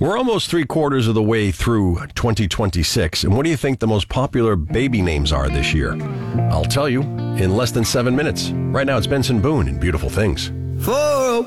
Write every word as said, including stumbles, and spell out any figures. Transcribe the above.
We're almost three quarters of the way through twenty twenty-six, and what do you think the most popular baby names are this year? I'll tell you in less than seven minutes. Right now, it's Benson Boone and Beautiful Things. For